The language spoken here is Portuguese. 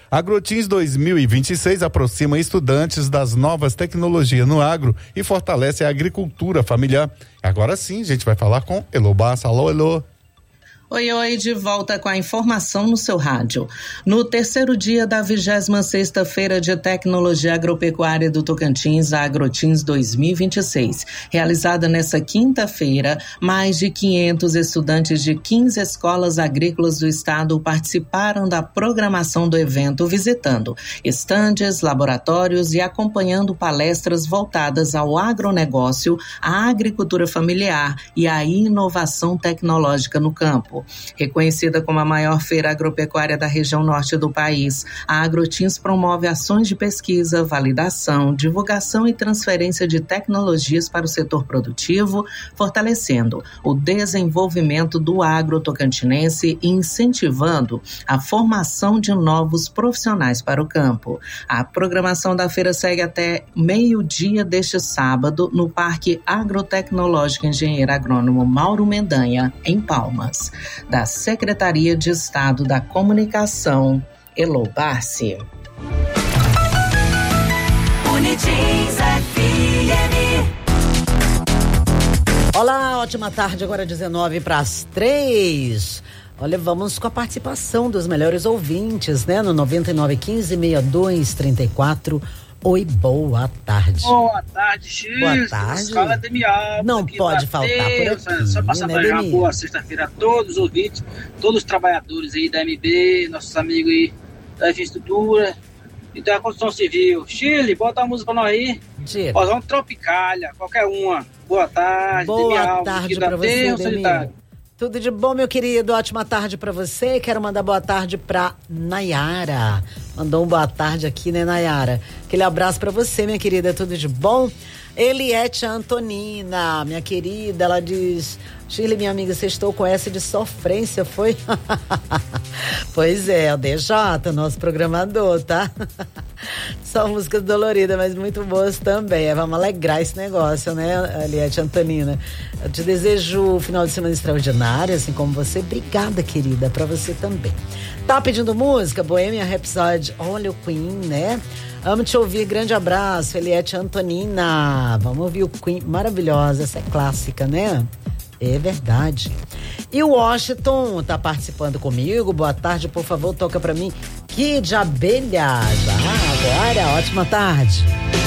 Agrotins 2026 aproxima estudantes das novas tecnologias no agro e fortalece a agricultura familiar. Agora sim, a gente vai falar com Elô Bassa. Alô, Elô. Oi, de volta com a informação no seu rádio. No terceiro dia da 26ª Feira de Tecnologia Agropecuária do Tocantins, a Agrotins 2026, realizada nesta quinta-feira, mais de 500 estudantes de 15 escolas agrícolas do estado participaram da programação do evento, visitando estandes, laboratórios e acompanhando palestras voltadas ao agronegócio, à agricultura familiar e à inovação tecnológica no campo. Reconhecida como a maior feira agropecuária da região norte do país, a Agrotins promove ações de pesquisa, validação, divulgação e transferência de tecnologias para o setor produtivo, fortalecendo o desenvolvimento do agro tocantinense e incentivando a formação de novos profissionais para o campo. A programação da feira segue até meio-dia deste sábado no Parque Agrotecnológico Engenheiro Agrônomo Mauro Mendanha, em Palmas. Da Secretaria de Estado da Comunicação, Elô Bassa. Olá, ótima tarde, agora 2:19. Olha, vamos com a participação dos melhores ouvintes, né? No 9915-6234. Oi, boa tarde. Boa tarde, X. Boa tarde. Escola Demial. Não pode faltar por aqui. Só passar para uma boa sexta-feira a todos os ouvintes, todos os trabalhadores aí da MB, nossos amigos aí da infraestrutura e da construção civil. Chile, bota a música pra nós aí. Diga. Vamos Tropicália, qualquer uma. Boa tarde, boa Demial. Tarde pra você, Demial. Tudo de bom, meu querido? Ótima tarde pra você. Quero mandar boa tarde pra Nayara. Mandou um boa tarde aqui, né, Nayara? Aquele abraço pra você, minha querida. Tudo de bom? Eliette Antonina, minha querida, ela diz: Shirley, minha amiga, você estou com essa de sofrência, foi? Pois é, o DJ, nosso programador, tá? Só músicas doloridas, mas muito boas também. Vamos alegrar esse negócio, né, Eliette Antonina? Eu te desejo um final de semana extraordinário, assim como você. Obrigada, querida, pra você também. Tá pedindo música? Bohemian Rhapsody, olha o Queen, né? Amo te ouvir, grande abraço, Eliette Antonina. Vamos ouvir o Queen, maravilhosa, essa é clássica, né? É verdade. E o Washington tá participando comigo. Boa tarde, por favor, toca pra mim. Kid Abelha. Já agora, ótima tarde.